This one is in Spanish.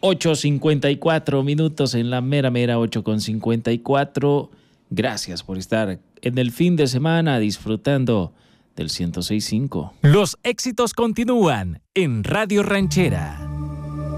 8:54 en la mera 8:54. Gracias por estar en el fin de semana disfrutando del 106.5. Los éxitos continúan en Radio Ranchera.